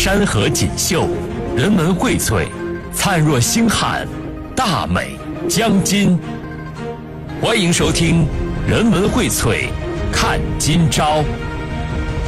山河锦绣，人文荟萃，灿若星汉，大美江津。欢迎收听《人文荟萃看今朝》。